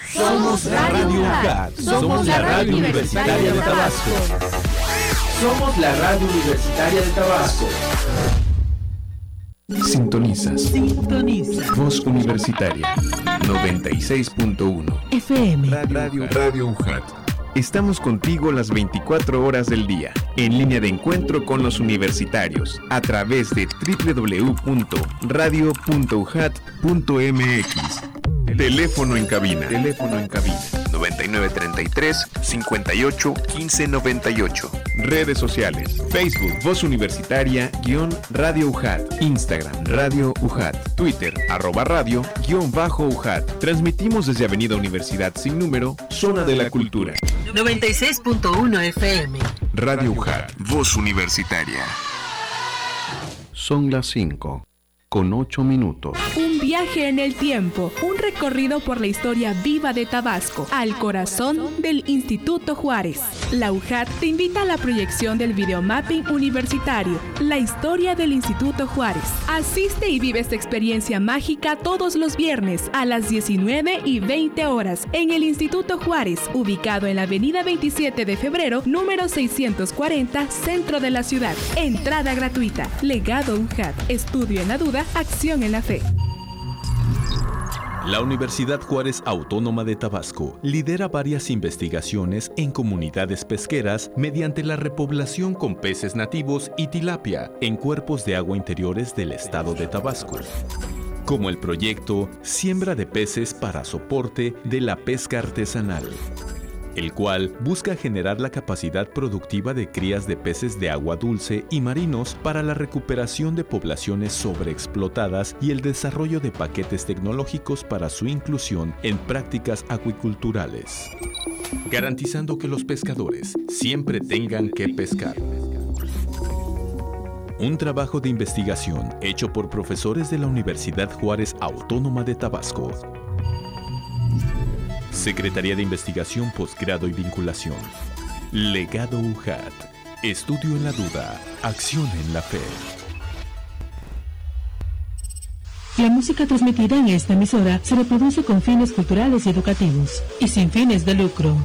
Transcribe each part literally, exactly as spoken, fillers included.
Somos la Radio UJAT. Somos la Radio Universitaria de Tabasco. Somos la Radio Universitaria de Tabasco. Sintonizas. Sintoniza. Voz Universitaria. noventa y seis punto uno. F M. Radio, Radio UJAT. Estamos contigo las veinticuatro horas del día, en línea de encuentro con los universitarios, a través de doble u doble u doble u punto radio punto ujat punto m x. Teléfono en cabina. Teléfono en cabina. noventa y nueve treinta y tres, cincuenta y ocho, quince noventa y ocho. Redes sociales. Facebook, Voz Universitaria, guión Radio UJAT. Instagram, Radio UJAT. Twitter, arroba radio, guión bajo UJAT. Transmitimos desde Avenida Universidad sin número, Zona de la Cultura. noventa y seis punto uno F M. Radio UJAT. Voz Universitaria. Son las cinco. Con ocho minutos. Un viaje en el tiempo, un recorrido por la historia viva de Tabasco, al corazón del Instituto Juárez. La UJAT te invita a la proyección del videomapping universitario, la historia del Instituto Juárez. Asiste y vive esta experiencia mágica todos los viernes a las diecinueve y veinte horas en el Instituto Juárez, ubicado en la avenida veintisiete de febrero, número seiscientos cuarenta, centro de la ciudad. Entrada gratuita. Legado UJAT. Estudio en la duda, acción en la fe. La Universidad Juárez Autónoma de Tabasco lidera varias investigaciones en comunidades pesqueras mediante la repoblación con peces nativos y tilapia en cuerpos de agua interiores del estado de Tabasco, como el proyecto Siembra de Peces para Soporte de la Pesca Artesanal, el cual busca generar la capacidad productiva de crías de peces de agua dulce y marinos para la recuperación de poblaciones sobreexplotadas y el desarrollo de paquetes tecnológicos para su inclusión en prácticas acuiculturales, garantizando que los pescadores siempre tengan que pescar. Un trabajo de investigación hecho por profesores de la Universidad Juárez Autónoma de Tabasco. Secretaría de Investigación, Posgrado y Vinculación. Legado UJAT. Estudio en la duda. Acción en la fe. La música transmitida en esta emisora se reproduce con fines culturales y educativos y sin fines de lucro.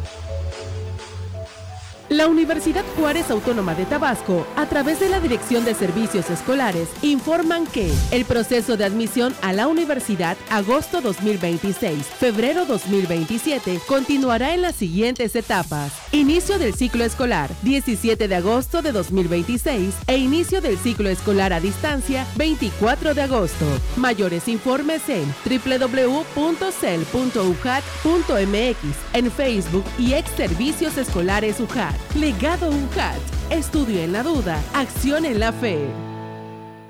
La Universidad Juárez Autónoma de Tabasco, a través de la Dirección de Servicios Escolares, informan que el proceso de admisión a la universidad agosto dos mil veintiséis, febrero dos mil veintisiete, continuará en las siguientes etapas. Inicio del ciclo escolar, diecisiete de agosto de dos mil veintiséis, e inicio del ciclo escolar a distancia, veinticuatro de agosto. Mayores informes en doble u doble u doble u punto cel punto ujat punto m x, en Facebook y ex Servicios Escolares UJAT. Legado UJAT. Estudio en la duda, acción en la fe.